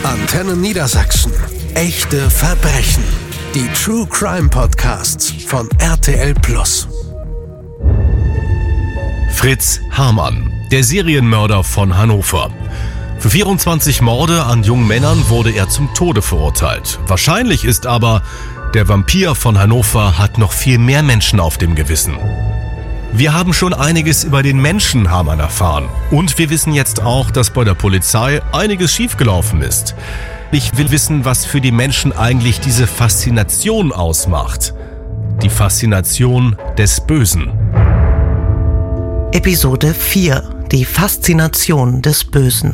Antenne Niedersachsen. Echte Verbrechen. Die True Crime Podcasts von RTL+. Fritz Hamann, der Serienmörder von Hannover. Für 24 Morde an jungen Männern wurde er zum Tode verurteilt. Wahrscheinlich ist aber, der Vampir von Hannover hat noch viel mehr Menschen auf dem Gewissen. Wir haben schon einiges über den Menschen Hamann erfahren. Und wir wissen jetzt auch, dass bei der Polizei einiges schiefgelaufen ist. Ich will wissen, was für die Menschen eigentlich diese Faszination ausmacht. Die Faszination des Bösen. Episode 4. Die Faszination des Bösen.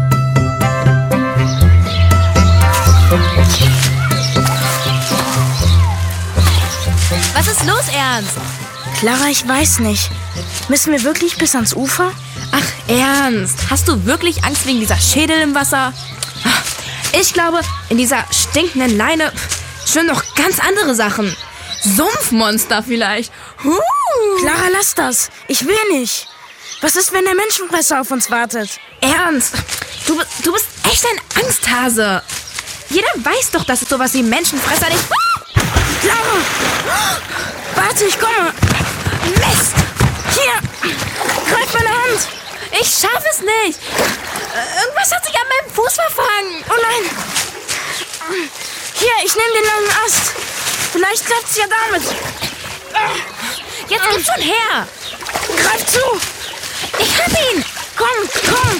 Was ist los, Ernst? Clara, ich weiß nicht. Müssen wir wirklich bis ans Ufer? Ach, Ernst? Hast du wirklich Angst wegen dieser Schädel im Wasser? Ich glaube, in dieser stinkenden Leine schwimmen noch ganz andere Sachen. Sumpfmonster vielleicht. Clara, lass das. Ich will nicht. Was ist, wenn der Menschenfresser auf uns wartet? Ernst? Du bist echt ein Angsthase. Jeder weiß doch, dass es sowas wie Menschenfresser nicht... Clara! Warte, ich komme. Mist! Hier! Greif meine Hand! Ich schaffe es nicht! Irgendwas hat sich an meinem Fuß verfangen! Oh nein! Hier, ich nehme den langen Ast. Vielleicht klappt's ja damit. Jetzt gib schon her! Greif zu! Ich hab ihn! Komm!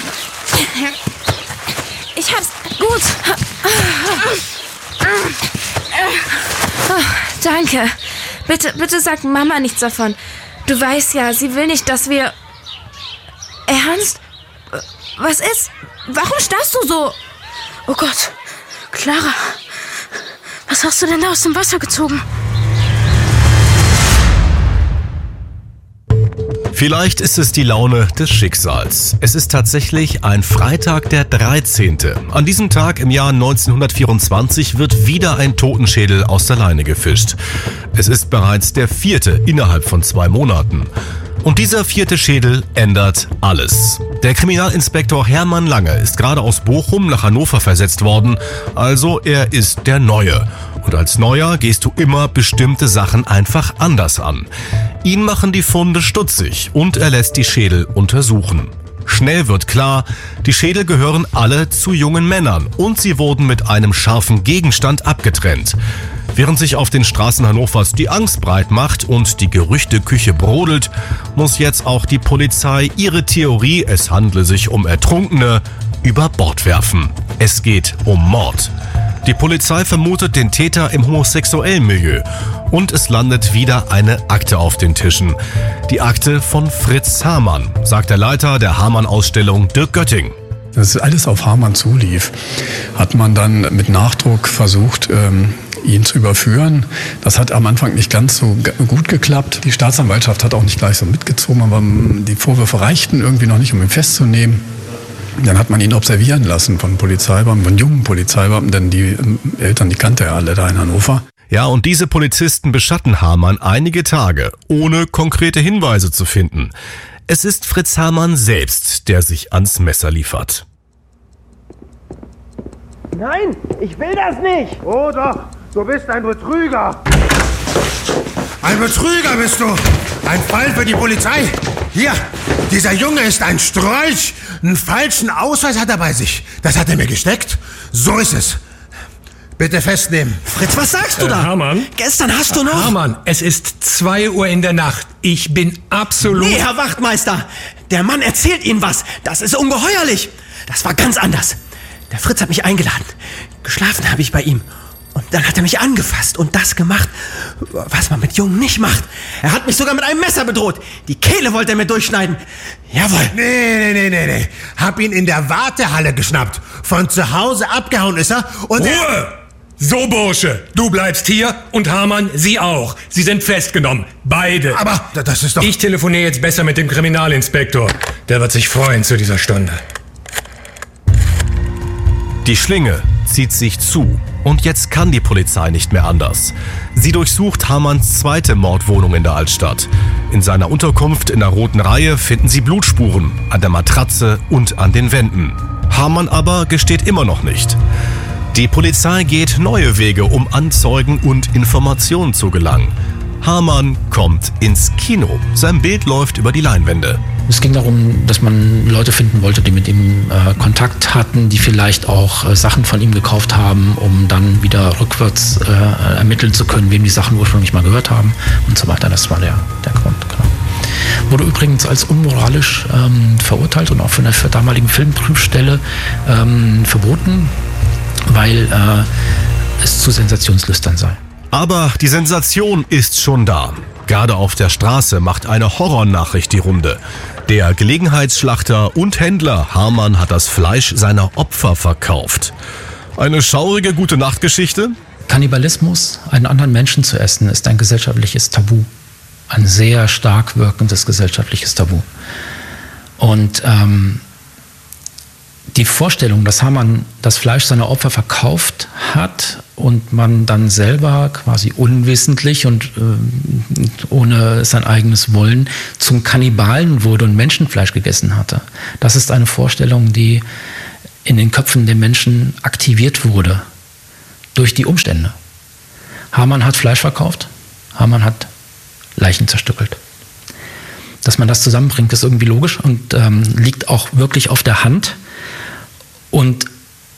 Ich hab's. Gut. Oh, danke. Bitte sag Mama nichts davon. Du weißt ja, sie will nicht, dass wir... Ernst? Was ist? Warum starrst du so? Oh Gott. Clara, was hast du denn da aus dem Wasser gezogen? Vielleicht ist es die Laune des Schicksals. Es ist tatsächlich ein Freitag, der 13. An diesem Tag im Jahr 1924 wird wieder ein Totenschädel aus der Leine gefischt. Es ist bereits der 4. innerhalb von 2 Monaten. Und dieser 4. Schädel ändert alles. Der Kriminalinspektor Hermann Lange ist gerade aus Bochum nach Hannover versetzt worden, also er ist der Neue. Und als Neuer gehst du immer bestimmte Sachen einfach anders an. Ihn machen die Funde stutzig und er lässt die Schädel untersuchen. Schnell wird klar, die Schädel gehören alle zu jungen Männern und sie wurden mit einem scharfen Gegenstand abgetrennt. Während sich auf den Straßen Hannovers die Angst breit macht und die Gerüchteküche brodelt, muss jetzt auch die Polizei ihre Theorie, es handle sich um Ertrunkene, über Bord werfen. Es geht um Mord. Die Polizei vermutet den Täter im homosexuellen Milieu und es landet wieder eine Akte auf den Tischen. Die Akte von Fritz Hamann, sagt der Leiter der Hamann-Ausstellung Dirk Götting. Dass alles auf Hamann zulief, hat man dann mit Nachdruck versucht, ihn zu überführen. Das hat am Anfang nicht ganz so gut geklappt. Die Staatsanwaltschaft hat auch nicht gleich so mitgezogen, aber die Vorwürfe reichten irgendwie noch nicht, um ihn festzunehmen. Dann hat man ihn observieren lassen von Polizeibeamten, von jungen Polizeibeamten, denn die Eltern, die kannte er alle da in Hannover. Ja, und diese Polizisten beschatten Hamann einige Tage, ohne konkrete Hinweise zu finden. Es ist Fritz Hamann selbst, der sich ans Messer liefert. Nein, ich will das nicht. Oh doch, du bist ein Betrüger. Ein Betrüger bist du. Ein Fall für die Polizei. Hier, dieser Junge ist ein Strolch. Einen falschen Ausweis hat er bei sich. Das hat er mir gesteckt. So ist es. Bitte festnehmen. Fritz, was sagst du da? Hermann? Gestern hast du noch... Hermann, es ist 2 Uhr in der Nacht. Ich bin absolut... Nee, Herr Wachtmeister. Der Mann erzählt Ihnen was. Das ist ungeheuerlich. Das war ganz anders. Der Fritz hat mich eingeladen. Geschlafen habe ich bei ihm. Und dann hat er mich angefasst und das gemacht, was man mit Jungen nicht macht. Er hat mich sogar mit einem Messer bedroht. Die Kehle wollte er mir durchschneiden. Jawohl. Nee. Hab ihn in der Wartehalle geschnappt. Von zu Hause abgehauen ist er und... Ruhe! So, Bursche, du bleibst hier und Hamann, Sie auch. Sie sind festgenommen. Beide. Aber das ist doch... Ich telefoniere jetzt besser mit dem Kriminalinspektor. Der wird sich freuen zu dieser Stunde. Die Schlinge zieht sich zu und jetzt kann die Polizei nicht mehr anders. Sie durchsucht Hamanns zweite Mordwohnung in der Altstadt. In seiner Unterkunft in der Roten Reihe finden sie Blutspuren an der Matratze und an den Wänden. Hamann aber gesteht immer noch nicht. Die Polizei geht neue Wege, um an Zeugen und Informationen zu gelangen. Hamann kommt ins Kino. Sein Bild läuft über die Leinwände. Es ging darum, dass man Leute finden wollte, die mit ihm Kontakt hatten, die vielleicht auch Sachen von ihm gekauft haben, um dann wieder rückwärts ermitteln zu können, wem die Sachen ursprünglich mal gehört haben und so weiter. Das war der Grund. Genau. Wurde übrigens als unmoralisch verurteilt und auch von der damaligen Filmprüfstelle verboten, weil es zu sensationslüstern sei. Aber die Sensation ist schon da. Gerade auf der Straße macht eine Horrornachricht die Runde. Der Gelegenheitsschlachter und Händler Hamann hat das Fleisch seiner Opfer verkauft. Eine schaurige Gute-Nacht-Geschichte? Kannibalismus, einen anderen Menschen zu essen, ist ein gesellschaftliches Tabu. Ein sehr stark wirkendes gesellschaftliches Tabu. Und die Vorstellung, dass Hamann das Fleisch seiner Opfer verkauft hat und man dann selber quasi unwissentlich und ohne sein eigenes Wollen zum Kannibalen wurde und Menschenfleisch gegessen hatte. Das ist eine Vorstellung, die in den Köpfen der Menschen aktiviert wurde durch die Umstände. Hamann hat Fleisch verkauft, Hamann hat Leichen zerstückelt. Dass man das zusammenbringt, ist irgendwie logisch und liegt auch wirklich auf der Hand. Und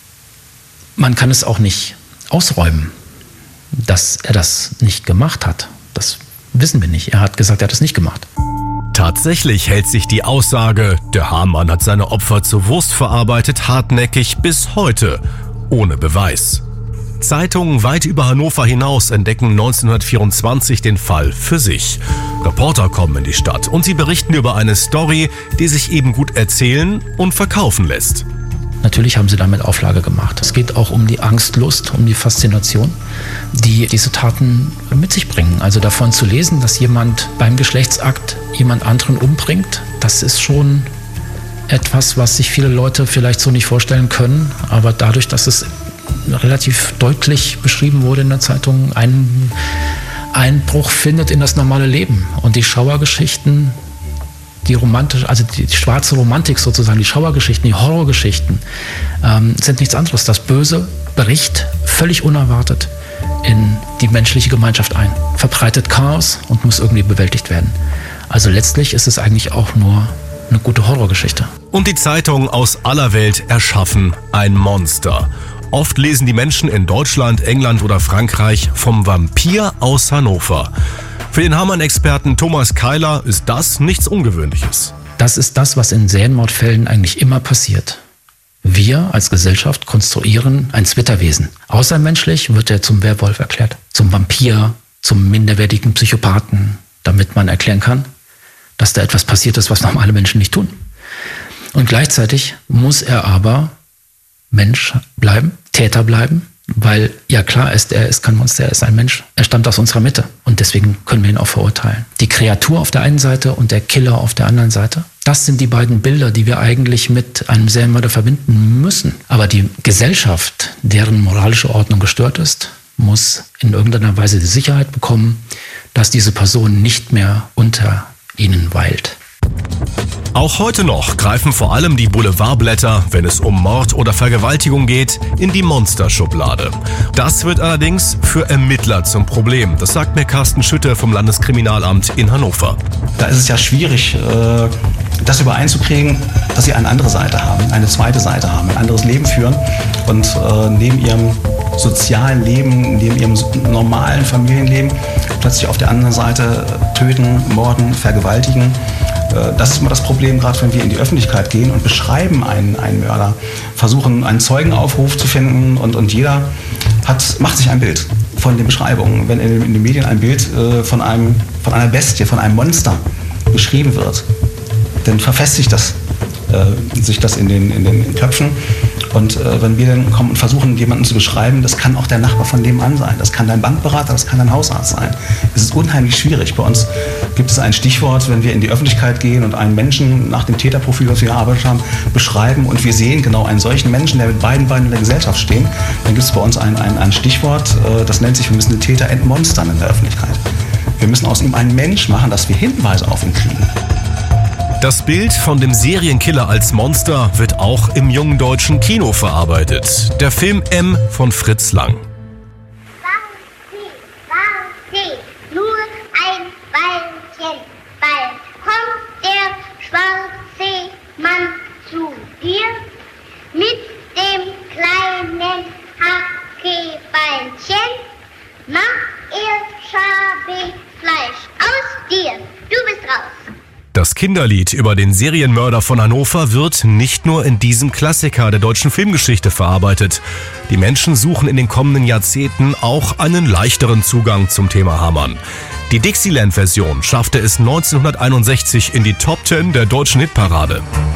man kann es auch nicht ausräumen, dass er das nicht gemacht hat. Das wissen wir nicht. Er hat gesagt, er hat es nicht gemacht. Tatsächlich hält sich die Aussage, der Hamann hat seine Opfer zur Wurst verarbeitet, hartnäckig bis heute, ohne Beweis. Zeitungen weit über Hannover hinaus entdecken 1924 den Fall für sich. Reporter kommen in die Stadt und sie berichten über eine Story, die sich eben gut erzählen und verkaufen lässt. Natürlich haben sie damit Auflage gemacht. Es geht auch um die Angstlust, um die Faszination, die diese Taten mit sich bringen. Also davon zu lesen, dass jemand beim Geschlechtsakt jemand anderen umbringt, das ist schon etwas, was sich viele Leute vielleicht so nicht vorstellen können. Aber dadurch, dass es relativ deutlich beschrieben wurde in der Zeitung, einen Einbruch findet in das normale Leben. Und die Schauergeschichten, die romantische, also die schwarze Romantik sozusagen, die Schauergeschichten, die Horrorgeschichten, sind nichts anderes. Das Böse bricht völlig unerwartet in die menschliche Gemeinschaft ein, verbreitet Chaos und muss irgendwie bewältigt werden. Also letztlich ist es eigentlich auch nur eine gute Horrorgeschichte. Und die Zeitungen aus aller Welt erschaffen ein Monster. Oft lesen die Menschen in Deutschland, England oder Frankreich vom Vampir aus Hannover. Für den Hamann-Experten Thomas Keiler ist das nichts Ungewöhnliches. Das ist das, was in Serienmordfällen eigentlich immer passiert. Wir als Gesellschaft konstruieren ein Zwitterwesen. Außermenschlich wird er zum Werwolf erklärt, zum Vampir, zum minderwertigen Psychopathen, damit man erklären kann, dass da etwas passiert ist, was normale Menschen nicht tun. Und gleichzeitig muss er aber Mensch bleiben, Täter bleiben, weil ja klar ist, er ist kein Monster, er ist ein Mensch. Er stammt aus unserer Mitte und deswegen können wir ihn auch verurteilen. Die Kreatur auf der einen Seite und der Killer auf der anderen Seite. Das sind die beiden Bilder, die wir eigentlich mit einem Serienmörder verbinden müssen. Aber die Gesellschaft, deren moralische Ordnung gestört ist, muss in irgendeiner Weise die Sicherheit bekommen, dass diese Person nicht mehr unter ihnen weilt. Auch heute noch greifen vor allem die Boulevardblätter, wenn es um Mord oder Vergewaltigung geht, in die Monsterschublade. Das wird allerdings für Ermittler zum Problem. Das sagt mir Carsten Schütte vom Landeskriminalamt in Hannover. Da ist es ja schwierig, das übereinzukriegen, dass sie eine andere Seite haben, eine zweite Seite haben, ein anderes Leben führen und neben ihrem sozialen Leben, neben ihrem normalen Familienleben plötzlich auf der anderen Seite töten, morden, vergewaltigen. Das ist immer das Problem, gerade wenn wir in die Öffentlichkeit gehen und beschreiben einen Mörder, versuchen einen Zeugenaufruf zu finden und jeder macht sich ein Bild von den Beschreibungen. Wenn in den Medien ein Bild von einer Bestie, von einem Monster beschrieben wird, dann verfestigt sich das in den Köpfen. Und wenn wir dann kommen und versuchen, jemanden zu beschreiben, das kann auch der Nachbar von nebenan sein, das kann dein Bankberater, das kann dein Hausarzt sein. Es ist unheimlich schwierig. Bei uns gibt es ein Stichwort, wenn wir in die Öffentlichkeit gehen und einen Menschen nach dem Täterprofil, das wir erarbeitet haben, beschreiben und wir sehen genau einen solchen Menschen, der mit beiden Beinen in der Gesellschaft steht, dann gibt es bei uns ein Stichwort, das nennt sich, wir müssen den Täter entmonstern in der Öffentlichkeit. Wir müssen aus ihm einen Mensch machen, dass wir Hinweise auf ihn kriegen. Das Bild von dem Serienkiller als Monster wird auch im jungen deutschen Kino verarbeitet. Der Film M von Fritz Lang. Warte, nur ein Weilchen, bald kommt der schwarze Mann zu dir mit dem kleinen Hackebeinchen. Mach Schabefleisch aus dir, du bist raus. Das Kinderlied über den Serienmörder von Hannover wird nicht nur in diesem Klassiker der deutschen Filmgeschichte verarbeitet. Die Menschen suchen in den kommenden Jahrzehnten auch einen leichteren Zugang zum Thema Hamann. Die Dixieland-Version schaffte es 1961 in die Top 10 der deutschen Hitparade.